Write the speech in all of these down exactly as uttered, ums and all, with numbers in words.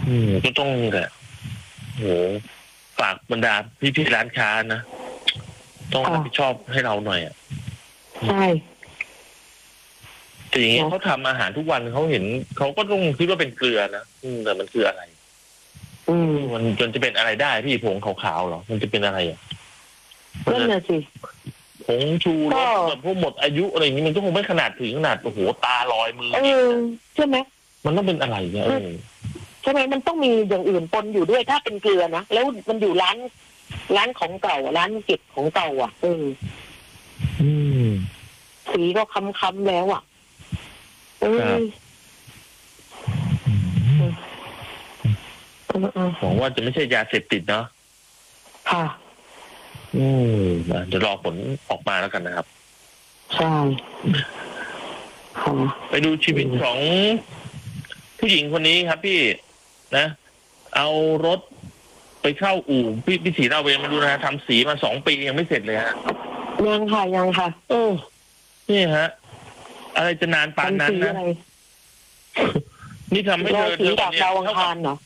อืมก็ต้องนี่แหละโหฝากบรรดาพี่ๆร้านค้านะต้องรับผิดชอบให้เราหน่อยอ่ะใช่แต่อย่างเงี้ยเขาทำอาหารทุกวันเขาเห็นเขาก็ต้องคิดว่าเป็นเกลือนะแต่มันคืออะไรอืมมันจนจะเป็นอะไรได้พี่ผงขาวๆหรอมันจะเป็นอะไรอ่ะนั่นน่ะสิผงชูรสแบบพวกหมดอายุอะไรอย่างนี้มันก็คงไม่ขนาดถึงขนาดโอ้โหตาลอยมือเออใช่ไหมมันต้องเป็นอะไรเนี่ยเออใช่ไหมมันต้องมีอย่างอื่นปนอยู่ด้วยถ้าเป็นเกลือนะแล้วมันอยู่ร้านร้านของเก่าร้านเก็บของเก่าอ่ะเอออืมสีก็ค้ำๆแล้วอ่ะเออหวังว่าจะไม่ใช่ยาเสพติดเนาะค่ะอืมเดี๋ยวรอผลออกมาแล้วกันนะครับใช่ไปดูชีวิตของผู้หญิงคนนี้ครับพี่นะเอารถไปเข้าอู่พี่พี่สีราเวรมาดูนะทำสีมาสองปียังไม่เสร็จเลยฮะยังค่ะยังค่ะโอ้นี่ฮะอะไรจะนานปานนั้นนะนี่ทำให้เธอเธอจากดาวอังคารเหรอ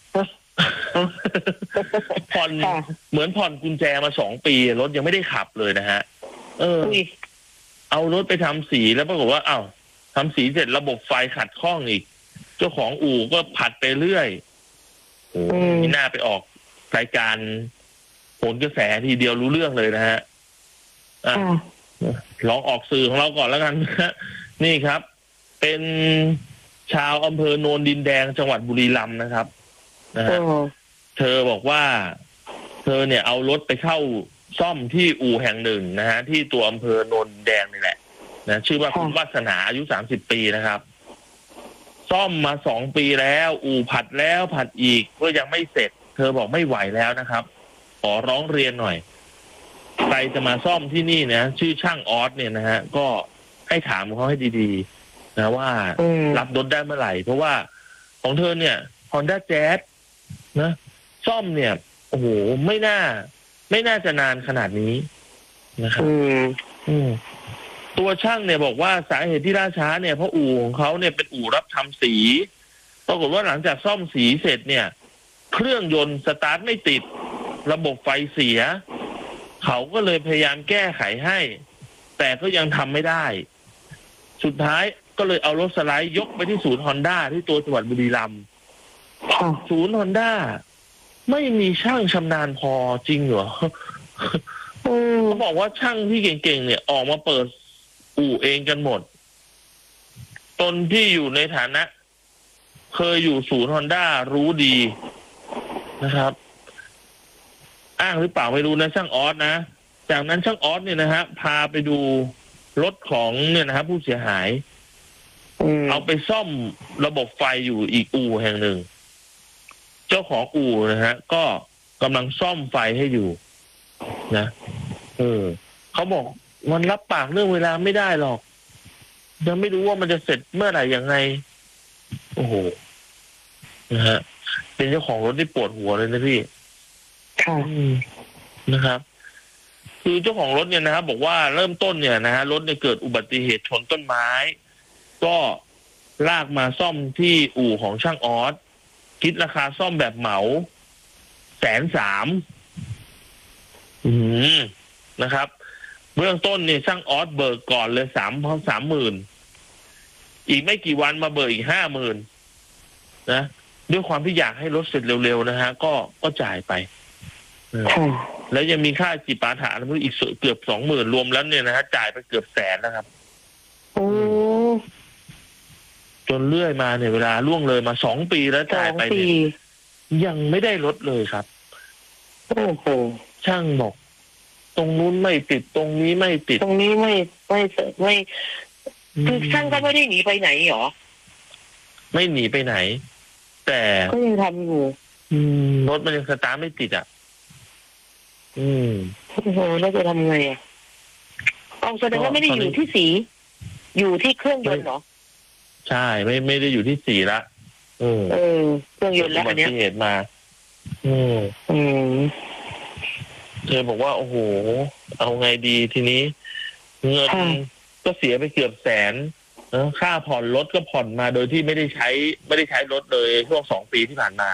ผ่อนเหมือนผ่อนกุญแจมาสองปีรถยังไม่ได้ขับเลยนะฮะเออเอารถไปทำสีแล้วปรากฏว่าอ้าวทำสีเสร็จระบบไฟขัดข้องอีกเจ้าของอู่ก็ผัดไปเรื่อยโอ้นี่น่าไปออกรายการโหนกระแสทีเดียวรู้เรื่องเลยนะฮะอ่ะลองออกสื่อของเราก่อนแล้วกันนี่ครับเป็นชาวอำเภอโนนดินแดงจังหวัดบุรีรัมย์นะครับนะฮะเธอบอกว่าเธอเนี่ยเอารถไปเข้าซ่อมที่อู่แห่งหนึ่งนะฮะที่ตัวอำเภอโนนดินแดงนี่แหละนะชื่อว่าคุณวาสนาอายุสามสิบปีนะครับซ่อมมาสองปีแล้วอู่ผัดแล้วผัดอีกก็ยังไม่เสร็จเธอบอกไม่ไหวแล้วนะครับขอร้องเรียนหน่อยใครจะมาซ่อมที่นี่นะชื่อช่างออสเนี่ยนะฮะก็ให้ถามเขาให้ดีๆนะว่ารับรถได้เมื่อไหร่เพราะว่าของเธอเนี่ย Honda Jazz นะซ่อมเนี่ยโอ้โหไม่น่าไม่น่าจะนานขนาดนี้นะครับอืมตัวช่างเนี่ยบอกว่าสาเหตุที่ล่าช้าเนี่ยเพราะอู่ของเขาเนี่ยเป็นอู่รับทำสีปรากฏว่าหลังจากซ่อมสีเสร็จเนี่ยเครื่องยนต์สตาร์ทไม่ติดระบบไฟเสียเขาก็เลยพยายามแก้ไขให้แต่ก็ยังทำไม่ได้สุดท้ายก็เลยเอารถสไลด์ยกไปที่ศูนย์ Honda ที่ตัวจังหวัดบุรีรัมย์ศูนย์ Honda ไม่มีช่างชำนาญพอจริงเหรอเขาบอกว่าช่างที่เก่งๆเนี่ยออกมาเปิดอู่เองกันหมดตนที่อยู่ในฐานะเคยอยู่ศูนย์ Honda รู้ดีนะครับอ้างหรือเปล่าไม่รู้นะช่างออสนะจากนั้นช่างออสเนี่ยนะฮะพาไปดูรถของเนี่ยนะครับผู้เสียหายเอาไปซ่อมระบบไฟอยู่อีกอู่แห่งหนึ่งเจ้าของอู่นะฮะก็กำลังซ่อมไฟให้อยู่นะเออเขาบอกมันรับปากเรื่องเวลาไม่ได้หรอกยังไม่รู้ว่ามันจะเสร็จเมื่อไหร่ยังไงโอ้โหนะฮะเป็นเจ้าของรถที่ปวดหัวเลยนะพี่ค่ะนะครับคือเจ้าของรถเนี่ยนะครับบอกว่าเริ่มต้นเนี่ยนะฮะรถเนี่ยเกิดอุบัติเหตุชนต้นไม้ก็ลากมาซ่อมที่อู่ของช่างออสคิดราคาซ่อมแบบเหมาแสนสามอืมนะครับเบื้องต้นเนี่ยช่างออสเบิกก่อนเลยสามพันสามหมื่นอีกไม่กี่วันมาเบิกอีกห้าหมื่นนะด้วยความที่อยากให้รถเสร็จเร็วๆนะฮะก็ก็จ่ายไปแล้วยังมีค่าจิปาถะแล้วอีกเกือบสองหมื่นรวมแล้วเนี่ยนะฮะจ่ายไปเกือบแสนนะครับโอ้จนเรื่อยมาเนี่ยเวลาล่วงเลยมาสองปีแล้วจ่ายไปเนี่ยยังไม่ได้ลดเลยครับโอ้โหช่างบอกตรงนู้นไม่ติดตรงนี้ไม่ติดตรงนี้ไม่ไม่ไม่คือช่างก็ไม่ได้หนีไปไหนหรอไม่หนีไปไหนแต่ก็ยังทำอยู่รถมันยังสตาร์ทไม่ติดอ่ะอืมโอ้โหแล้วจะทำไงอ่ะเอาแสดงว่าไม่ได้อยู่ที่สีอยู่ที่เครื่องยนต์เหรอใช่ไม่ไม่ได้อยู่ที่สีละเออเออเครื่องยนต์แล้วอันเนี้ยเหตุมาอืมอืมเธอบอกว่าโอ้โหเอาไงดีทีนี้เงินก็เสียไปเกือบแสนค่าผ่อนรถก็ผ่อนมาโดยที่ไม่ได้ใช้ไม่ได้ใช้รถเลยช่วงสองปีที่ผ่านมา